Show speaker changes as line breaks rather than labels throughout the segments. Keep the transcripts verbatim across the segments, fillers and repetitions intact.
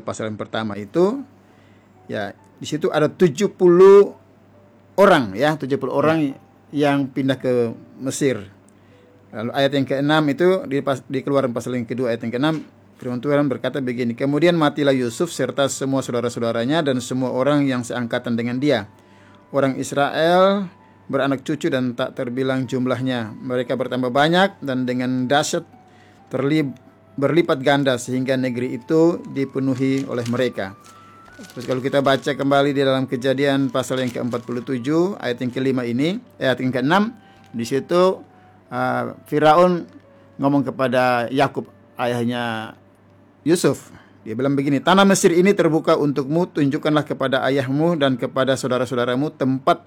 pasal yang pertama itu, ya di situ ada tujuh puluh orang ya, tujuh puluh orang ya. yang pindah ke Mesir. Lalu ayat yang keenam itu di, pas, di Keluaran pasal yang kedua ayat yang keenam, firman Tuhan berkata begini, kemudian matilah Yusuf serta semua saudara-saudaranya dan semua orang yang seangkatan dengan dia. Orang Israel beranak cucu dan tak terbilang jumlahnya. Mereka bertambah banyak dan dengan dahsyat terlib, berlipat ganda sehingga negeri itu dipenuhi oleh mereka. Terus kalau kita baca kembali di dalam Kejadian pasal yang keempat puluh tujuh ayat yang kelima ini, ayat yang keenam, di situ uh, Firaun ngomong kepada Yakub, ayahnya Yusuf. Dia bilang begini, tanah Mesir ini terbuka untukmu, tunjukkanlah kepada ayahmu dan kepada saudara-saudaramu tempat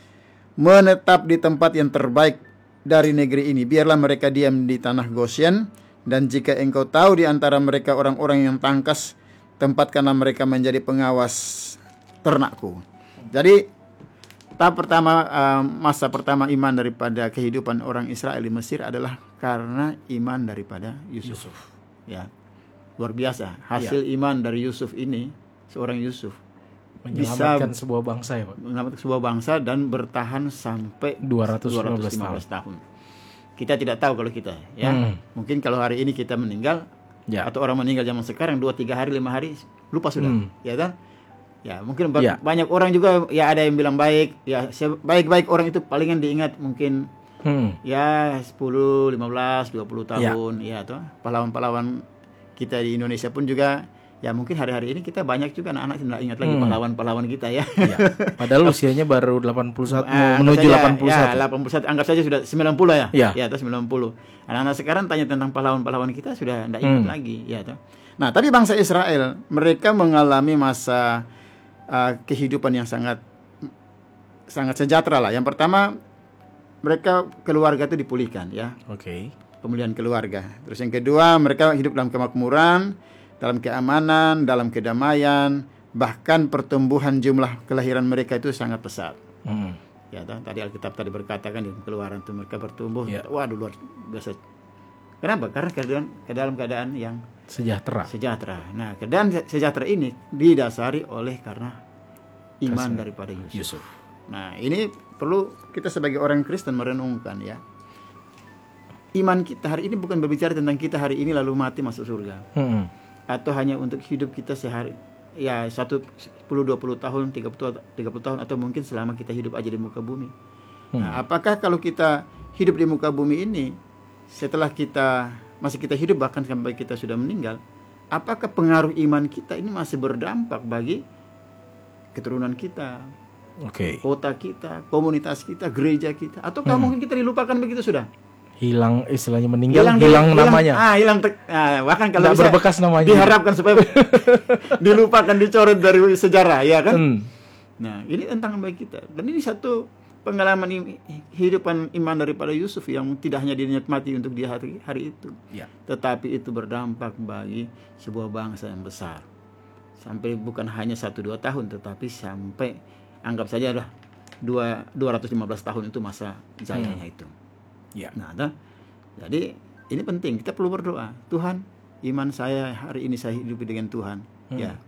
menetap di tempat yang terbaik dari negeri ini. Biarlah mereka diam di tanah Gosyen, dan jika engkau tahu di antara mereka orang-orang yang tangkas, tempatkanlah mereka menjadi pengawas ternakku. Jadi tahap pertama, uh, masa pertama iman daripada kehidupan orang Israel di Mesir adalah karena iman daripada Yusuf. Yusuf. Ya, luar biasa. Hasil ya. iman dari Yusuf ini, seorang Yusuf
menyelamatkan
bisa
sebuah bangsa ya, Pak.
Menyelamatkan sebuah bangsa dan bertahan sampai
dua ratus lima belas
tahun. Kita tidak tahu kalau kita, ya. Hmm. Mungkin kalau hari ini kita meninggal, ya. atau orang meninggal zaman sekarang dua tiga hari lima hari lupa sudah, hmm. ya kan? Ya mungkin ya. banyak orang juga ya ada yang bilang baik, ya baik-baik orang itu palingan diingat mungkin hmm. ya sepuluh, lima belas, dua puluh tahun, ya, ya toh. Pahlawan-pahlawan kita di Indonesia pun juga ya mungkin hari-hari ini kita banyak juga anak-anak tidak ingat lagi hmm. pahlawan-pahlawan kita ya. ya.
Padahal usianya baru delapan puluh satu
uh,
menuju
saja,
delapan puluh satu.
Ya, delapan puluh satu anggap saja sudah sembilan puluh ya.
Ya,
ya atau sembilan puluh. Anak-anak sekarang tanya tentang pahlawan-pahlawan kita sudah tidak ingat hmm. lagi, ya toh. Nah, tapi bangsa Israel mereka mengalami masa uh, kehidupan yang sangat sangat sejahtera lah. Yang pertama, mereka keluarga itu dipulihkan ya.
Oke. Okay.
Pemulihan keluarga. Terus yang kedua, mereka hidup dalam kemakmuran, dalam keamanan, dalam kedamaian, bahkan pertumbuhan jumlah kelahiran mereka itu sangat pesat. Hmm. Ya, tadi Alkitab tadi berkatakan di Keluaran itu mereka bertumbuh, ya. Waduh luar biasa. Kenapa? Karena keadaan, dalam keadaan yang
sejahtera.
Sejahtera. Nah, keadaan sejahtera ini didasari oleh karena iman Kasih. daripada Yusuf.
Yusuf.
Nah, ini perlu kita sebagai orang Kristen merenungkan ya. Iman kita hari ini bukan berbicara tentang kita hari ini lalu mati masuk surga. Hmm. Atau hanya untuk hidup kita sehari ya satu sepuluh dua puluh tahun, tiga puluh tahun atau mungkin selama kita hidup aja di muka bumi. Hmm. Nah, apakah kalau kita hidup di muka bumi ini setelah kita masih kita hidup bahkan sampai kita sudah meninggal, apakah pengaruh iman kita ini masih berdampak bagi keturunan kita,
okay.
kota kita, komunitas kita, gereja kita, ataukah hmm. mungkin kita dilupakan begitu sudah?
Hilang istilahnya meninggal, hilang, hilang, hilang namanya.
Ah, hilang ah, bahkan kalau
bisa berbekas namanya.
Diharapkan supaya dilupakan, dicoret dari sejarah, ya kan? Hmm. Nah, ini tentang baik kita. Dan ini satu pengalaman kehidupan iman daripada Yusuf yang tidak hanya dinikmati untuk di hari, hari itu, ya. Tetapi itu berdampak bagi sebuah bangsa yang besar. Sampai bukan hanya satu dua tahun, tetapi sampai anggap saja lah dua ratus lima belas tahun itu masa jayanya hmm. itu. Ya. Nah, dah. Jadi ini penting, kita perlu berdoa. Tuhan, iman saya hari ini saya hidup dengan Tuhan. Hmm. Ya.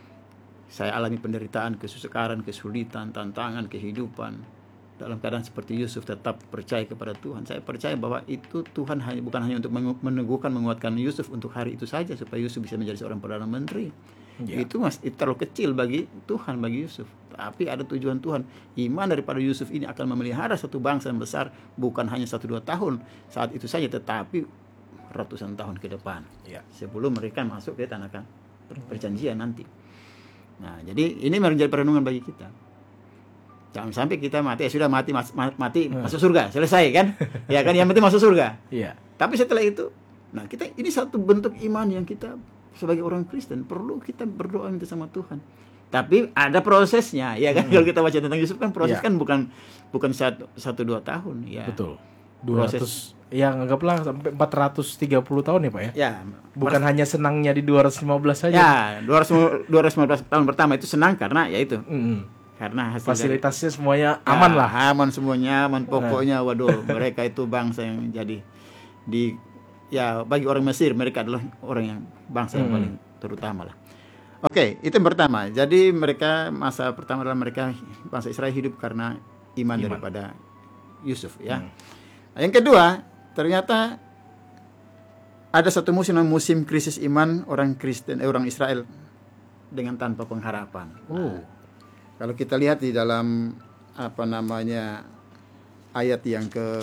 Saya alami penderitaan, kesukaran, kesulitan, tantangan, kehidupan. Dalam keadaan seperti Yusuf tetap percaya kepada Tuhan. Saya percaya bahwa itu Tuhan hanya bukan hanya untuk meneguhkan, menguatkan Yusuf untuk hari itu saja supaya Yusuf bisa menjadi seorang perdana menteri. Ya. Itu mas itu terlalu kecil bagi Tuhan, bagi Yusuf. Tapi ada tujuan Tuhan. Iman daripada Yusuf ini akan memelihara satu bangsa yang besar, bukan hanya satu dua tahun saat itu saja, tetapi ratusan tahun ke depan. Ya. Sebelum mereka masuk ke tanah perjanjian nanti. Nah, jadi ini menjadi perenungan bagi kita. Jangan sampai kita mati, ya sudah mati mas, mati hmm. masuk surga, selesai kan? Ya kan, yang penting masuk surga. Iya. Tapi setelah itu, nah kita ini satu bentuk iman yang kita sebagai orang Kristen perlu kita berdoa minta sama Tuhan. Tapi ada prosesnya, ya kan? Hmm. Kalau kita baca tentang Yusuf kan proses ya. kan bukan bukan satu, satu dua tahun, ya.
Betul. dua ratus Proses. Ya anggaplah sampai empat ratus tiga puluh tahun ya Pak ya.
Ya.
Bukan hanya senangnya di dua ratus lima belas saja.
Ya, dua ratus lima belas tahun pertama itu senang karena ya itu. Hmm. Karena hasil
fasilitasnya dari, semuanya aman ya, lah,
aman semuanya, aman pokoknya. Waduh, mereka itu bangsa yang jadi di ya bagi orang Mesir mereka adalah orang yang bangsa yang hmm. paling terutama lah. Oke, itu yang pertama. Jadi mereka masa pertama adalah mereka bangsa Israel hidup karena iman, iman. daripada Yusuf ya. Hmm. Yang kedua, ternyata ada satu musim musim krisis iman orang Kristen, eh, orang Israel dengan tanpa pengharapan. Oh. Nah, kalau kita lihat di dalam apa namanya ayat yang ke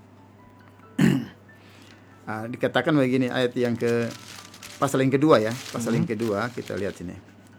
ah, dikatakan begini, ayat yang ke pasal yang kedua ya, pasal hmm. yang kedua kita lihat sini.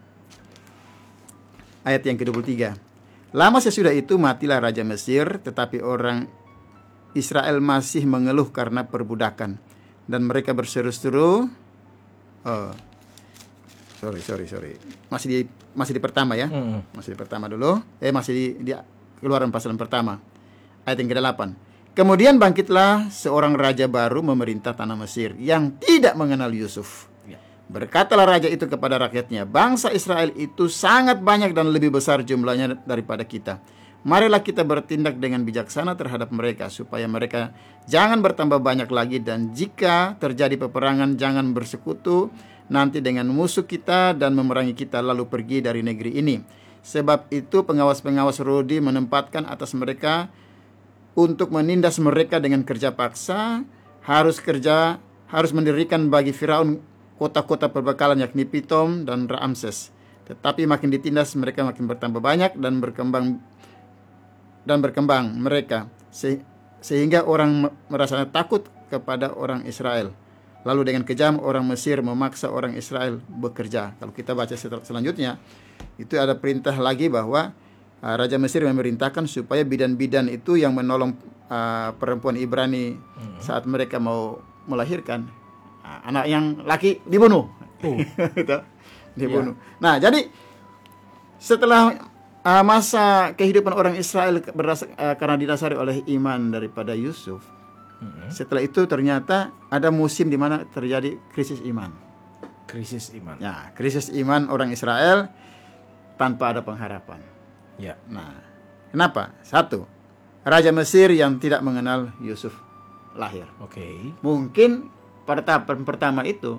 Ayat yang ke dua puluh tiga. Lama sesudah itu matilah Raja Mesir, tetapi orang Israel masih mengeluh karena perbudakan. Dan mereka berseru-seru. Oh, sorry, sorry, sorry. Masih di masih di pertama ya, hmm. masih di pertama dulu. Eh masih di, di Keluaran pasal yang pertama, ayat yang kedelapan. Kemudian bangkitlah seorang raja baru memerintah tanah Mesir yang tidak mengenal Yusuf. Ya. Berkatalah raja itu kepada rakyatnya, bangsa Israel itu sangat banyak dan lebih besar jumlahnya daripada kita. Marilah kita bertindak dengan bijaksana terhadap mereka, supaya mereka jangan bertambah banyak lagi, dan jika terjadi peperangan jangan bersekutu nanti dengan musuh kita dan memerangi kita lalu pergi dari negeri ini. Sebab itu pengawas-pengawas Rodi menempatkan atas mereka untuk menindas mereka dengan kerja paksa, harus kerja harus mendirikan bagi Firaun kota-kota perbekalan yakni Pitom dan Ramses. Tetapi makin ditindas mereka makin bertambah banyak dan berkembang dan berkembang mereka se- sehingga orang merasa takut kepada orang Israel. Lalu dengan kejam orang Mesir memaksa orang Israel bekerja. Kalau kita baca selanjutnya, itu ada perintah lagi bahwa uh, Raja Mesir memerintahkan supaya bidan-bidan itu yang menolong uh, perempuan Ibrani hmm. saat mereka mau melahirkan, uh, anak yang laki dibunuh. Oh. dibunuh. Yeah. Nah, jadi setelah uh, masa kehidupan orang Israel berdasar, uh, karena didasari oleh iman daripada Yusuf, hmm. setelah itu ternyata ada musim di mana terjadi krisis iman.
Krisis iman.
Ya, krisis iman orang Israel tanpa ada pengharapan. Ya. Nah, kenapa? Satu, Raja Mesir yang tidak mengenal Yusuf lahir.
Oke. Okay.
Mungkin pada tahap pertama itu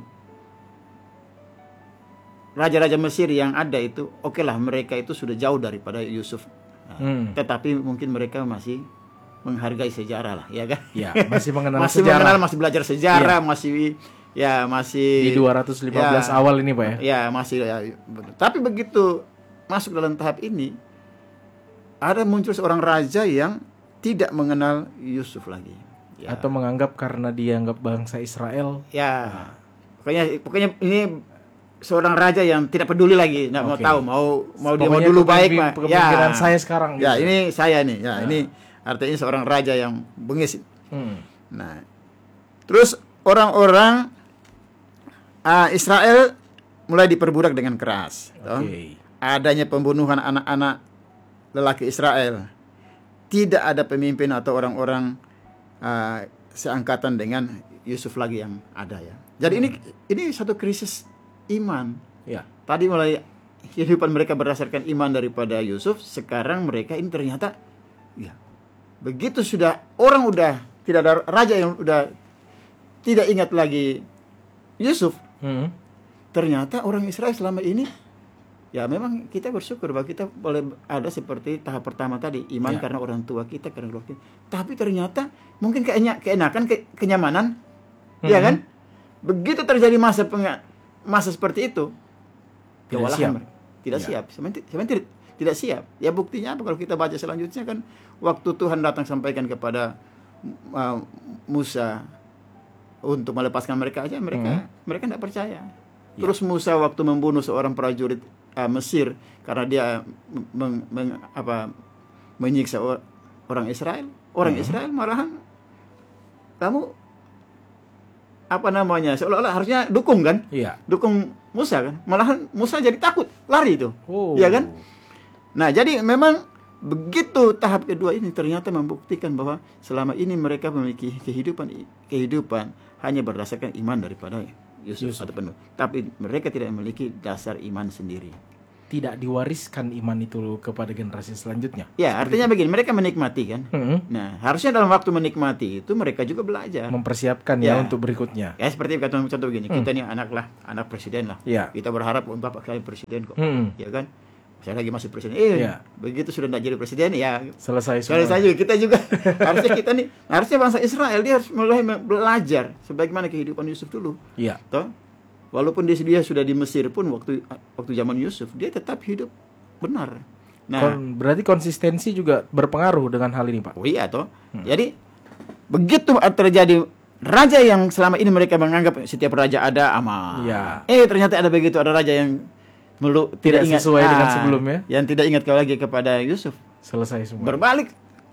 raja-raja Mesir yang ada itu, oke lah mereka itu sudah jauh daripada Yusuf. Nah, hmm. Tetapi mungkin mereka masih menghargai sejarah lah, ya kan?
Ya, masih mengenal
masih
sejarah.
mengenal, masih belajar sejarah, ya. masih ya masih
di dua ratus lima belas ya, awal ini, Pak ya.
Ya, masih ya. Tapi begitu masuk dalam tahap ini, ada muncul seorang raja yang tidak mengenal Yusuf lagi.
Ya. Atau menganggap karena dia anggap bangsa Israel.
Ya, nah. pokoknya pokoknya ini seorang raja yang tidak peduli lagi, nggak okay. mau tahu, mau mau dia mau dulu baik, Pak.
Pemikiran ya. saya sekarang.
Ya, gitu. Ini saya nih. Ya, nah. ini artinya seorang raja yang bengis. Hmm. Nah, terus orang-orang uh, Israel mulai diperbudak dengan keras. Okay. Adanya pembunuhan anak-anak lelaki Israel. Tidak ada pemimpin atau orang-orang uh, seangkatan dengan Yusuf lagi yang ada ya. Jadi hmm. ini ini satu krisis iman. Ya. Tadi mulai kehidupan mereka berdasarkan iman daripada Yusuf, sekarang mereka ini ternyata ya begitu sudah orang udah tidak ada raja yang udah tidak ingat lagi Yusuf. Hmm. Ternyata orang Israel selama ini ya memang kita bersyukur bahwa kita boleh ada seperti tahap pertama tadi, iman ya. Karena orang tua kita, karena keluarga kita. Tapi ternyata mungkin keenak, keenakan, ke, kenyamanan, mm-hmm. ya kan? Begitu terjadi masa penga, masa seperti itu,
tidak siap,
tidak ya. siap, sebenarnya tidak, tidak siap. Ya buktinya apa? Kalau kita baca selanjutnya kan, waktu Tuhan datang sampaikan kepada uh, Musa untuk melepaskan mereka aja, mereka mm-hmm. mereka tidak percaya. Ya. Terus Musa waktu membunuh seorang prajurit Uh, Mesir karena dia meng, meng, apa, menyiksa or, orang Israel, orang uh-huh. Israel malahan kamu apa namanya seolah-olah harusnya dukung kan,
iya.
dukung Musa kan, malahan Musa jadi takut lari itu, oh. ya kan? Nah jadi memang begitu tahap kedua ini ternyata membuktikan bahwa selama ini mereka memiliki kehidupan kehidupan hanya berdasarkan iman daripada Yusuf, Yusuf. Atau penuh. Tapi mereka tidak memiliki dasar iman sendiri.
tidak diwariskan iman itu kepada generasi selanjutnya.
Ya, artinya begini, mereka menikmati kan.
Mm-hmm.
Nah, harusnya dalam waktu menikmati itu mereka juga belajar.
Mempersiapkan ya,
Ya.
untuk berikutnya.
Ya, seperti kata contoh begini,
Hmm.
kita nih anak lah, anak presiden lah.
Ya.
Kita berharap oh, Bapak kalian presiden kok.
Hmm.
Ya kan? Saya lagi masih presiden. Eh,
Ya.
begitu sudah tidak jadi presiden ya
Selesai
sekali
semua.
saja kita juga harusnya kita nih, harusnya bangsa Israel dia harus mulai belajar sebagaimana kehidupan Yusuf dulu.
Iya.
Toh? Walaupun dia, dia sudah di Mesir pun waktu waktu zaman Yusuf, dia tetap hidup benar. Nah,
Kon- berarti konsistensi juga berpengaruh dengan hal ini, Pak.
oh iya toh. Jadi begitu terjadi raja yang selama ini mereka menganggap setiap raja ada aman.
Iya.
Eh ternyata ada begitu ada raja yang melu,
Tidak
tidak ingat
sesuai dengan
ah,
sebelumnya.
Yang tidak ingat lagi kepada Yusuf.
Selesai semua.
Berbalik.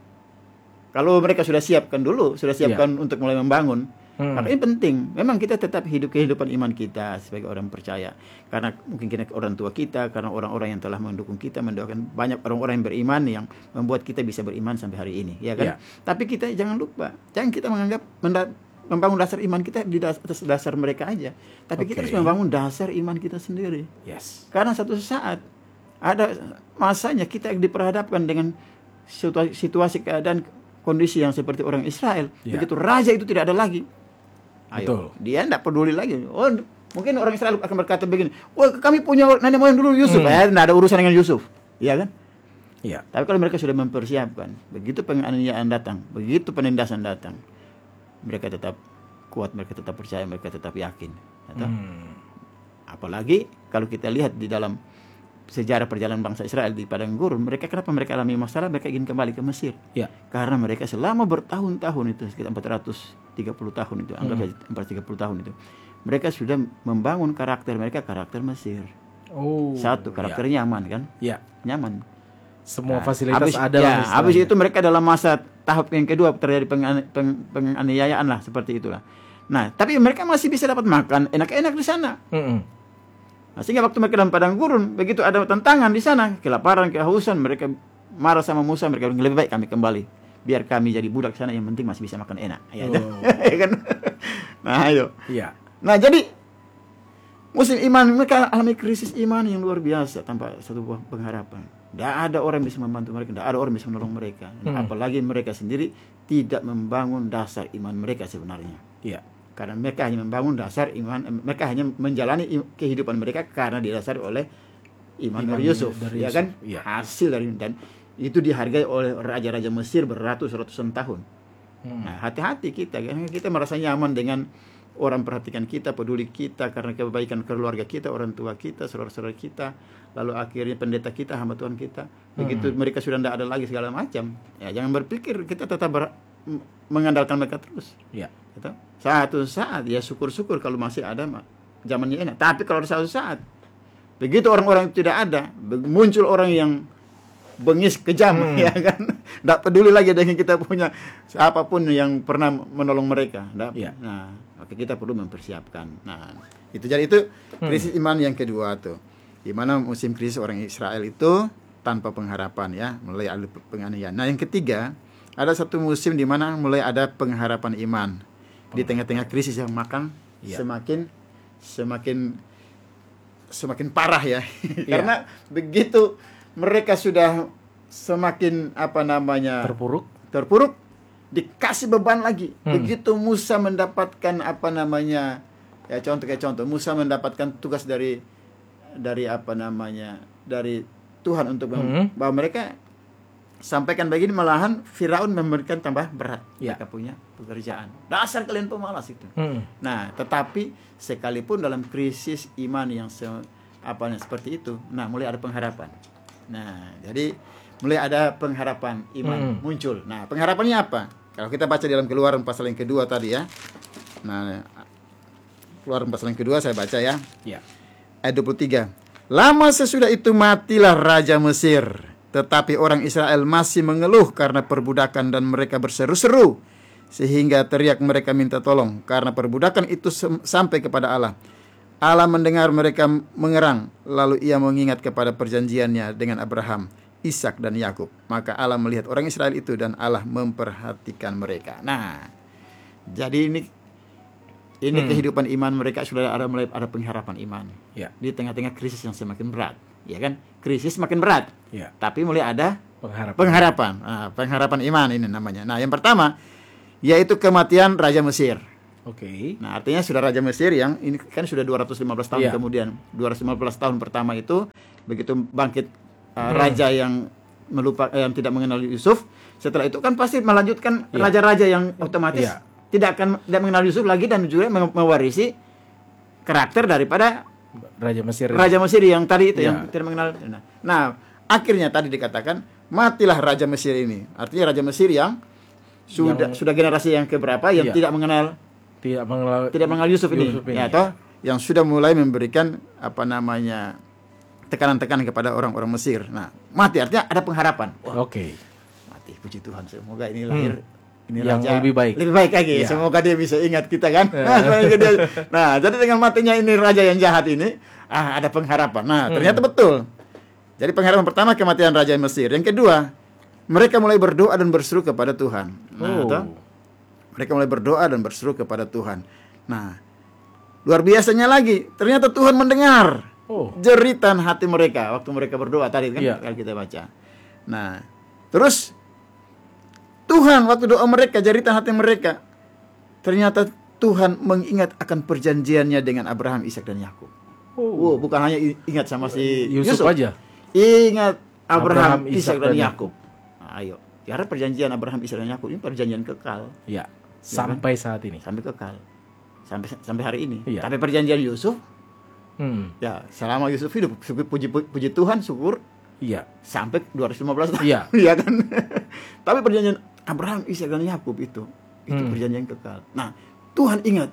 Kalau mereka sudah siapkan dulu, sudah siapkan untuk mulai membangun.
Hmm.
Maka ini penting. Memang kita tetap hidup kehidupan iman kita sebagai orang percaya. Karena mungkin kita orang tua kita, karena orang-orang yang telah mendukung kita, mendoakan banyak orang-orang yang beriman yang membuat kita bisa beriman sampai hari ini, ya kan?
Ya.
Tapi kita jangan lupa, jangan kita menganggap menda- membangun dasar iman kita di das- atas dasar mereka aja. Tapi kita
Oke.
harus membangun dasar iman kita sendiri.
Yes.
Karena satu saat ada masanya kita diperhadapkan dengan situasi, situasi keadaan kondisi yang seperti orang Israel.
Ya.
Begitu raja itu tidak ada lagi. Ayo,
Betul.
dia tidak peduli lagi. Oh, mungkin orang Israel akan berkata begini, "Wah, kami punya nenek moyang dulu Yusuf."
Hmm.
Eh, tidak ada urusan dengan Yusuf. Iya kan?
Iya.
Tapi kalau mereka sudah mempersiapkan, begitu penganiayaan datang, begitu penindasan datang, mereka tetap kuat, mereka tetap percaya, mereka tetap yakin. Atau?
Hmm.
Apalagi kalau kita lihat di dalam sejarah perjalanan bangsa Israel di padang gurun, mereka kenapa mereka alami masalah? Mereka ingin kembali ke Mesir.
Ya.
Karena mereka selama bertahun-tahun itu sekitar empat ratus tiga puluh tahun itu, anggap saja empat ratus tiga puluh tahun itu, mereka sudah membangun karakter mereka karakter Mesir.
Oh.
Satu, karakter nyaman kan?
Ya.
Nyaman.
Semua
Nah,
fasilitas
habis,
ada
ya,
lah istilahnya.
habis itu mereka dalam masa tahap yang kedua terjadi pengan- peng- penganiayaan lah seperti itulah. Nah, tapi mereka masih bisa dapat makan enak-enak di sana.
Mm-mm.
Nah, sehingga waktu mereka dalam padang gurun, begitu ada tantangan di sana, kelaparan, kehausan, mereka marah sama Musa, mereka bilang lebih baik kami kembali, biar kami jadi budak sana, yang penting masih bisa makan enak. Ya,
Oh.
ya kan? Nah, itu.
Iya.
Nah, jadi musim iman mereka alami krisis iman yang luar biasa tanpa satu buah pengharapan. Tidak ada orang yang bisa membantu mereka, tidak ada orang yang bisa menolong mereka.
Hmm.
Apalagi mereka sendiri tidak membangun dasar iman mereka sebenarnya.
Iya.
Karena mereka hanya membangun dasar iman, mereka hanya menjalani i- kehidupan mereka karena didasari oleh iman,
Iman
dari Yusuf,
dari
ya
Yusuf,
kan?
iya.
Hasil dari dan itu dihargai oleh raja-raja Mesir beratus-ratusan tahun.
Hmm.
Nah, hati-hati kita, karena kita merasa nyaman dengan orang perhatikan kita, peduli kita karena kebaikan keluarga kita, orang tua kita, saudara-saudara kita, lalu akhirnya pendeta kita, hamba Tuhan kita. Begitu mereka sudah tidak ada lagi segala macam, ya jangan berpikir kita tetap ber- m- mengandalkan mereka terus.
Iya.
Gitu. Satu saat ya syukur-syukur kalau masih ada ma- zamannya enak. Tapi kalau ada satu saat begitu orang-orang itu tidak ada, be- muncul orang yang bengis kejam,
Hmm.
ya kan, tidak peduli lagi dengan kita punya siapapun yang pernah menolong mereka. Nggak-
Iya.
Nah, oke, kita perlu mempersiapkan. Nah, itu jadi itu krisis iman yang kedua tuh, di mana musim krisis orang Israel itu tanpa pengharapan ya, mulai ada penganiayaan. Nah, yang ketiga ada satu musim di mana mulai ada pengharapan iman di tengah-tengah krisis yang makan
Iya.
semakin semakin semakin parah ya. Karena begitu mereka sudah semakin apa namanya
Terpuruk.
terpuruk, dikasih beban lagi.
Hmm.
Begitu Musa mendapatkan apa namanya, ya contoh kayak contoh Musa mendapatkan tugas dari dari apa namanya dari Tuhan untuk mem-
Hmm.
bahwa mereka sampaikan begini, malahan Firaun memberikan tambah berat.
Ya.
Mereka punya pekerjaan. Dasar kalian pemalas itu.
Hmm.
Nah, tetapi sekalipun dalam krisis iman yang se, apa seperti itu, nah mulai ada pengharapan. Nah, jadi mulai ada pengharapan iman
Hmm.
muncul. Nah, pengharapannya apa? Kalau kita baca dalam Keluaran pasal yang kedua tadi ya. Nah, Keluaran pasal yang kedua saya baca ya.
Iya.
Ayat dua puluh tiga. Lama sesudah itu matilah Raja Mesir, tetapi orang Israel masih mengeluh karena perbudakan dan mereka berseru-seru, sehingga teriak mereka minta tolong karena perbudakan itu sem- sampai kepada Allah. Allah mendengar mereka mengerang, lalu ia mengingat kepada perjanjiannya dengan Abraham, Ishak dan Yakub. Maka Allah melihat orang Israel itu dan Allah memperhatikan mereka. Nah, jadi ini ini
Hmm.
kehidupan iman mereka sudah ada mulai ada pengharapan iman
Ya.
di tengah-tengah krisis yang semakin berat. ya kan? Krisis makin berat.
Ya.
Tapi mulai ada
Pengharapan.
pengharapan. Nah, pengharapan iman ini namanya. Nah, yang pertama yaitu kematian Raja Mesir.
Oke. Okay.
Nah, artinya sudah Raja Mesir yang ini kan sudah dua ratus lima belas tahun
Ya.
kemudian. dua ratus lima belas tahun pertama itu begitu bangkit uh,
Hmm.
raja yang melupa eh, yang tidak mengenal Yusuf. Setelah itu kan pasti melanjutkan
Ya.
raja-raja yang otomatis
Ya.
tidak akan tidak mengenal Yusuf lagi dan juga mewarisi karakter daripada
Raja Mesir.
Raja Mesir yang tadi itu
Ya.
yang tidak mengenal. Nah, nah, akhirnya tadi dikatakan matilah Raja Mesir ini. Artinya Raja Mesir yang sudah
Yang-
sudah generasi yang keberapa yang
Ya.
tidak mengenal
tidak mengenal
tidak mengenal Yusuf ini,
Yusuf ini,
ya toh, yang sudah mulai memberikan apa namanya tekanan-tekanan kepada orang-orang Mesir. Nah, mati artinya ada pengharapan. Wah,
Oke.
mati, puji Tuhan, semoga ini lahir ini
Yang
raja
lebih baik.
lebih baik lagi.
Ya.
Semoga dia bisa ingat kita kan. Nah, jadi dengan matinya ini raja yang jahat ini, ah ada pengharapan. Nah, ternyata betul. Jadi pengharapan pertama kematian Raja Mesir. Yang kedua, mereka mulai berdoa dan berseru kepada Tuhan. Nah,
Oh.
toh, mereka mulai berdoa dan berseru kepada Tuhan. Nah, luar biasanya lagi, ternyata Tuhan mendengar
Oh.
jeritan hati mereka waktu mereka berdoa tadi kan
Iya.
kalau kita baca. Nah, terus Tuhan waktu doa mereka, jeritan hati mereka, ternyata Tuhan mengingat akan perjanjiannya dengan Abraham, Ishak dan Yakub.
Oh.
Wow, bukan hanya i- ingat sama si
Yusuf,
Yusuf,
aja.
ingat Abraham,
Abraham,
Ishak
Ishak,
dan
dan
Yakub. Nah, ayo, karena perjanjian Abraham, Ishak dan Yakub ini perjanjian kekal.
Ya. Sampai saat ini.
Sampai kekal. Sampai sampai hari ini.
Iya.
Tapi perjanjian Yusuf,
Hmm.
ya selama Yusuf hidup, syukur- puji puji Tuhan, syukur
Iya.
sampai dua ratus lima belas tahun.
Iya.
Iya kan? Tapi perjanjian Abraham, Ishak dan Yakub itu itu
Hmm.
perjanjian kekal. Nah, Tuhan ingat.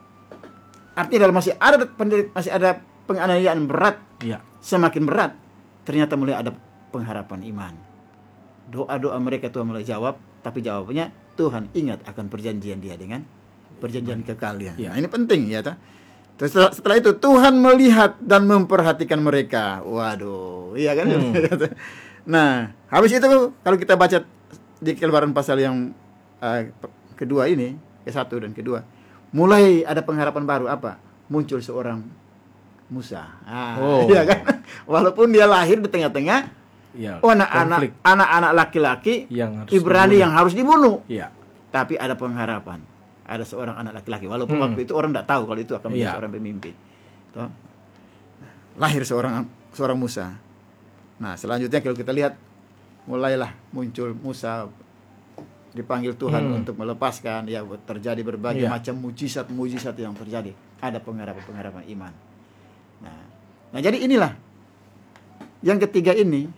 Artinya dalam masih ada penderi- masih ada penganiayaan berat,
Iya.
semakin berat, ternyata mulai ada pengharapan iman. Doa-doa mereka Tuhan mulai jawab, tapi jawabannya Tuhan ingat akan perjanjian dia dengan perjanjian kekal dia.
Ya.
Nah, ini penting ya ta. Terus setelah, setelah itu Tuhan melihat dan memperhatikan mereka. Waduh, iya kan?
Hmm.
Nah, habis itu kalau kita baca di Keluaran pasal yang uh, kedua ini, ke satu dan kedua, mulai ada pengharapan baru apa? Muncul seorang Musa. Ah,
Oh.
iya kan? Walaupun dia lahir di tengah-tengah
Iya.
oh, anak-anak
konflik
anak-anak laki-laki
yang harus
Ibrani
dibunuh.
yang harus dibunuh.
Iya.
Tapi ada pengharapan. Ada seorang anak laki-laki. Walaupun
Hmm.
waktu itu orang tidak tahu kalau itu akan menjadi
Iya.
seorang pemimpin. Toh? Lahir seorang seorang Musa. Nah, selanjutnya kalau kita lihat mulailah muncul Musa dipanggil Tuhan
Hmm.
untuk melepaskan, ya terjadi berbagai
Iya.
macam mujizat-mujizat yang terjadi. Ada pengharapan-pengharapan iman. Nah, nah jadi inilah yang ketiga ini,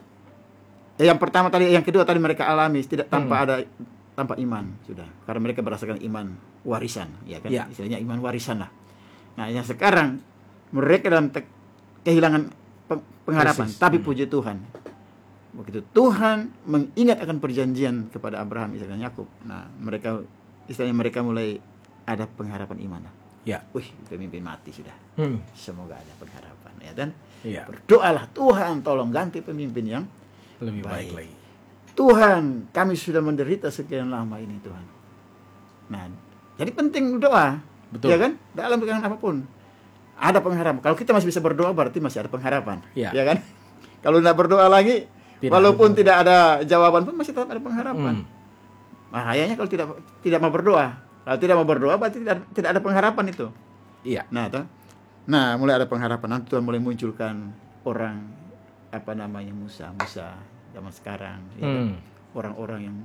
eh, yang pertama tadi, yang kedua tadi mereka alami tidak tanpa
Hmm.
ada tanpa iman sudah, karena mereka berdasarkan iman warisan, ya kan?
Ya.
Istilahnya iman warisan lah. Nah, yang sekarang mereka dalam te- kehilangan pe- pengharapan,
Krisis.
tapi
Hmm.
puji Tuhan, begitu Tuhan mengingat akan perjanjian kepada Abraham, Ishak dan Yakub. Nah, mereka istilahnya mereka mulai ada pengharapan iman. Lah.
Ya.
Wih, pemimpin mati sudah.
Hmm.
Semoga ada pengharapan, ya dan
Iya.
berdoalah Tuhan tolong ganti pemimpin yang
Lebih baik,
baik.
lagi.
Tuhan, kami sudah menderita sekian lama ini Tuhan. Nah, jadi penting doa,
Betul.
ya kan? Dalam keadaan apapun ada pengharapan. Kalau kita masih bisa berdoa berarti masih ada pengharapan,
Ya.
ya kan? Kalau tidak berdoa lagi,
Tidak
walaupun
ada.
tidak ada jawaban pun masih tetap ada pengharapan.
Hmm.
Bahayanya kalau tidak tidak mau berdoa. Kalau tidak mau berdoa berarti tidak tidak ada pengharapan itu.
Iya.
Nah, toh. Nah, mulai ada pengharapan. Nanti Tuhan mulai munculkan orang apa namanya Musa, Musa zaman sekarang, ya kan?
Hmm.
Orang-orang yang,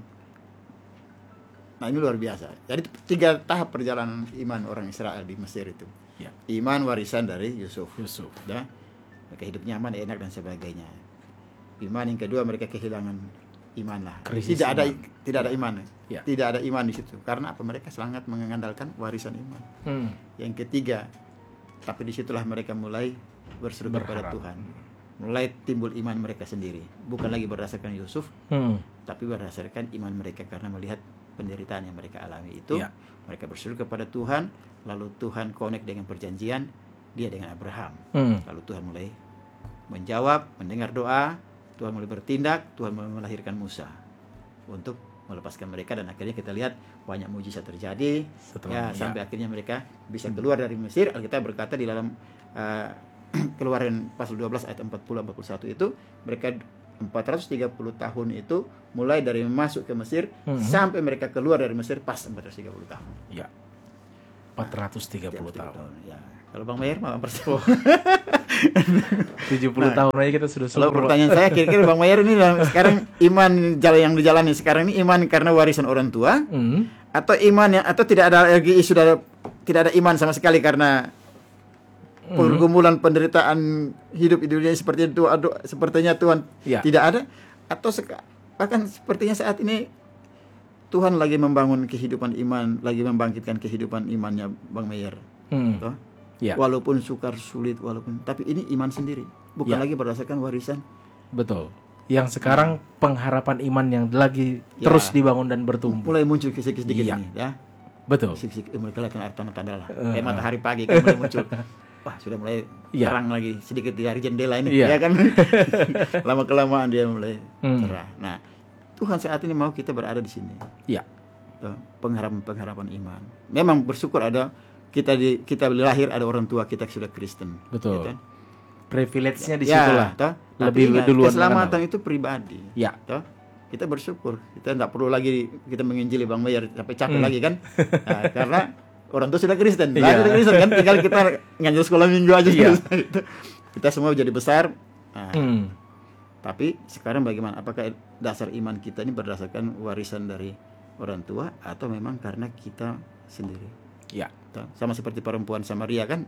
nah ini luar biasa. Jadi tiga tahap perjalanan iman orang Israel di Mesir itu.
Ya.
Iman warisan dari Yusuf.
Yusuf.
Ya. Mereka hidup nyaman, enak dan sebagainya. Iman yang kedua mereka kehilangan iman lah.
Krisis
Tidak ada
iman.
tidak ada iman.
Ya.
Tidak ada iman di situ. Karena apa? Mereka sangat mengandalkan warisan iman.
Hmm.
Yang ketiga, tapi disitulah mereka mulai berseru kepada
Berharap.
Tuhan. Mulai timbul iman mereka sendiri. Bukan lagi berdasarkan Yusuf,
Hmm.
tapi berdasarkan iman mereka karena melihat penderitaan yang mereka alami itu.
Ya.
Mereka berseru kepada Tuhan, lalu Tuhan connect dengan perjanjian dia dengan Abraham.
Hmm.
Lalu Tuhan mulai menjawab, mendengar doa, Tuhan mulai bertindak, Tuhan mulai melahirkan Musa untuk melepaskan mereka, dan akhirnya kita lihat banyak mujizat terjadi.
Setelah-
Ya,
ya.
sampai akhirnya mereka bisa keluar dari Mesir. Alkitab berkata di dalam uh, Keluaran pasal dua belas ayat empat puluh sampai empat puluh satu itu mereka empat ratus tiga puluh tahun itu mulai dari masuk ke Mesir hmm. sampai mereka keluar dari Mesir pas empat ratus tiga puluh tahun.
Ya. empat ratus tiga puluh tahun. tahun.
Ya. Kalau Bang Mayer mah persen.
tujuh puluh nah, tahun aja kita sudah
Kalau pertanyaan saya kira-kira Bang Mayer ini sekarang iman jalan yang dijalani sekarang ini iman karena warisan orang tua hmm. atau iman yang atau tidak ada lagi sudah tidak ada iman sama sekali karena pergumulan penderitaan hidup di dunia seperti itu, aduh, sepertinya Tuhan ya. tidak ada, atau seka, bahkan sepertinya saat ini Tuhan lagi membangun kehidupan iman, lagi membangkitkan kehidupan imannya Bang Mayer, hmm. ya. walaupun sukar sulit, walaupun tapi ini iman sendiri, bukan ya. lagi berdasarkan warisan.
Betul. Yang sekarang hmm. pengharapan iman yang lagi ya. terus dibangun dan bertumbuh.
Mulai muncul sedikit-sedikit ya. ini, ya.
Betul.
Sedikit-sedikit mulai kelihatan tanda-tanda lah, uh, kayak matahari pagi kan mulai muncul. Wah, sudah mulai ya. terang lagi sedikit di hari jendela ini, ya, ya kan? Lama kelamaan dia mulai hmm. cerah. Nah, Tuhan saat ini mau kita berada di sini.
Ya.
Pengharapan-pengharapan iman. Memang bersyukur ada kita di kita lahir ada orang tua kita sudah Kristen.
Betul.
Gitu?
Privilege-nya di situlah.
Ya,
lebih duluan
keselamatan itu pribadi.
Ya.
Toh? Kita bersyukur. Kita tidak perlu lagi kita menginjili Bang Mayer capek-capek hmm. lagi kan? Nah, karena orang tua sudah Kristen, lahir yeah. Kristen kan, tinggal kita ngajar sekolah minggu aja yeah. gitu. Kita semua jadi besar. Nah, hmm. Tapi sekarang bagaimana? Apakah dasar iman kita ini berdasarkan warisan dari orang tua atau memang karena kita sendiri?
Ya.
Yeah. Sama seperti perempuan Samaria kan,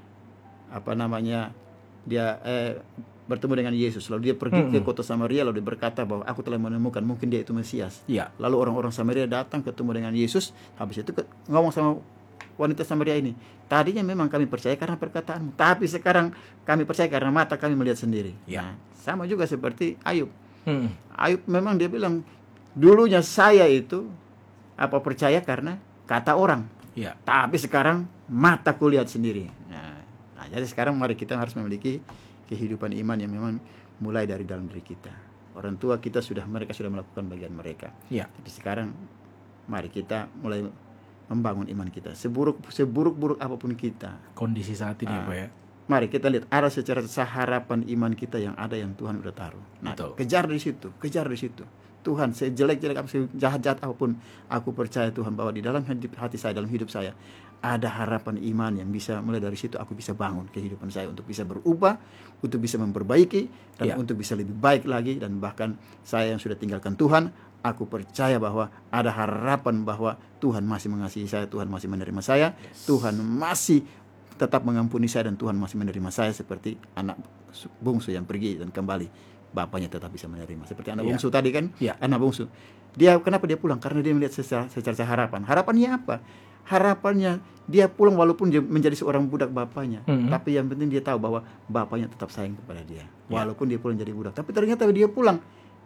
apa namanya dia eh, bertemu dengan Yesus, lalu dia pergi hmm. ke kota Samaria, lalu dia berkata bahwa aku telah menemukan mungkin dia itu Mesias.
Yeah.
Lalu orang-orang Samaria datang ketemu dengan Yesus, habis itu ngomong sama wanita Samaria ini, tadinya memang kami percaya karena perkataanmu, tapi sekarang kami percaya karena mata kami melihat sendiri.
Ya.
Nah, sama juga seperti Ayub.
Hmm.
Ayub memang dia bilang, dulunya saya itu apa percaya karena kata orang,
ya.
tapi sekarang mataku lihat sendiri. Nah, nah, jadi sekarang mari kita harus memiliki kehidupan iman yang memang mulai dari dalam diri kita. Orang tua kita sudah mereka sudah melakukan bagian mereka.
Ya.
Tapi sekarang mari kita mulai membangun iman kita, seburuk seburuk-buruk apapun kita
kondisi saat ini
nah,
Pak ya.
Mari kita lihat ada secara harapan iman kita yang ada yang Tuhan udah taruh. Nah,
betul.
kejar di situ, kejar di situ. Tuhan, sejelek-jelek apa, sejahat-jahat apapun, aku percaya Tuhan bahwa di dalam hati saya, dalam hidup saya ada harapan iman yang bisa mulai dari situ aku bisa bangun kehidupan saya untuk bisa berubah, untuk bisa memperbaiki dan ya. untuk bisa lebih baik lagi, dan bahkan saya yang sudah tinggalkan Tuhan, aku percaya bahwa ada harapan bahwa Tuhan masih mengasihi saya, Tuhan masih menerima saya, yes. Tuhan masih tetap mengampuni saya, dan Tuhan masih menerima saya seperti anak bungsu yang pergi dan kembali, bapaknya tetap bisa menerima. Seperti anak yeah. bungsu tadi kan,
yeah.
anak bungsu. Dia kenapa dia pulang? Karena dia melihat secara, secara harapan. Harapannya apa? Harapannya dia pulang walaupun dia menjadi seorang budak bapaknya, mm-hmm. tapi yang penting dia tahu bahwa bapaknya tetap sayang kepada dia, yeah. walaupun dia pulang jadi budak. Tapi ternyata dia pulang,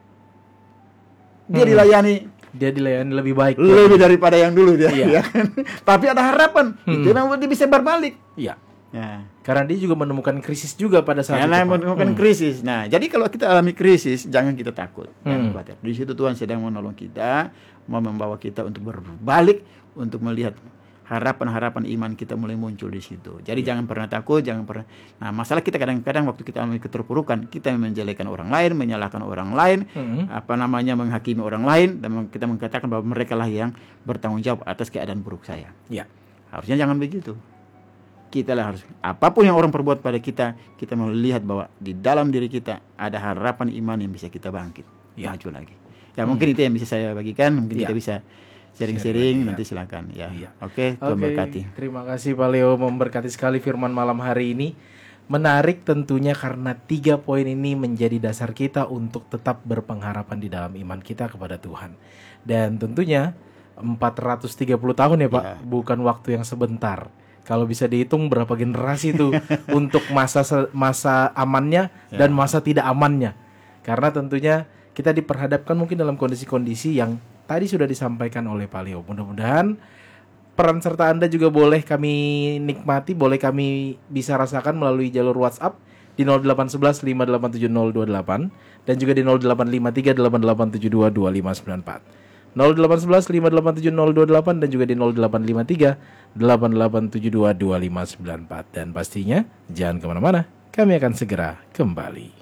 dia hmm. dilayani,
dia dilayani lebih baik,
lebih daripada yang dulu dia.
Iya.
Ya kan? Tapi ada harapan, hmm. dia memang dia bisa berbalik.
Iya. Ya. Karena dia juga menemukan krisis juga pada saat
Karena
itu.
menemukan hmm. krisis. Nah, jadi kalau kita alami krisis, jangan kita takut, jangan
hmm.
khawatir. Di situ Tuhan sedang menolong kita, mau membawa kita untuk berbalik, untuk melihat harapan-harapan iman kita mulai muncul di situ. Jadi ya. jangan pernah takut, jangan pernah. Nah, masalah kita kadang-kadang waktu kita alami keterpurukan, kita menjelekan orang lain, menyalahkan orang lain, hmm. apa namanya menghakimi orang lain, dan kita mengatakan bahwa mereka lah yang bertanggung jawab atas keadaan buruk saya.
Ya.
Harusnya jangan begitu. Kita lah harus, apapun yang orang perbuat pada kita, kita melihat bahwa di dalam diri kita ada harapan iman yang bisa kita bangkit, ya. maju lagi. Ya hmm. mungkin itu yang bisa saya bagikan, mungkin ya. kita bisa sharing-sharing, nanti silakan ya. ya. Oke, Tuhan
okay.
berkati.
Terima kasih Pak Leo, memberkati sekali firman malam hari ini. Menarik tentunya karena tiga poin ini menjadi dasar kita untuk tetap berpengharapan di dalam iman kita kepada Tuhan. Dan tentunya empat ratus tiga puluh tahun ya Pak, ya. bukan waktu yang sebentar. Kalau bisa dihitung berapa generasi itu untuk masa masa amannya ya. dan masa tidak amannya. Karena tentunya kita diperhadapkan mungkin dalam kondisi-kondisi yang tadi sudah disampaikan oleh Pak Leo. Mudah-mudahan peran serta Anda juga boleh kami nikmati, boleh kami bisa rasakan melalui jalur WhatsApp di nol delapan satu satu lima delapan tujuh nol dua delapan dan juga di nol delapan lima tiga delapan delapan tujuh dua dua lima sembilan empat. nol delapan satu satu lima delapan tujuh nol dua delapan dan juga di nol delapan lima tiga delapan delapan tujuh dua dua lima sembilan empat. Dan pastinya jangan kemana-mana, Kami akan segera kembali.